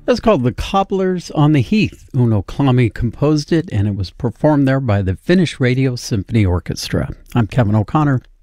That's called The Cobblers on the Heath. Uno Kalami composed it, and it was performed there by the Finnish Radio Symphony Orchestra. I'm Kevin O'Connor.